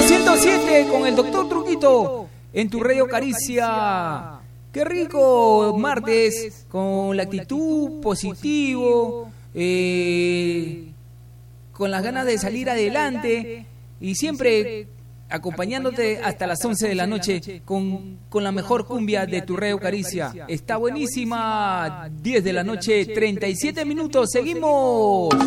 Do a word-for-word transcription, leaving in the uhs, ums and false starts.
ciento siete con el doctor Truquito en tu radio Caricia. Qué rico martes, con la actitud positivo, eh, con las ganas de salir adelante y siempre acompañándote hasta las once de la noche con, con la mejor cumbia de tu radio Caricia. Está buenísima, diez de la noche, treinta y siete minutos, seguimos.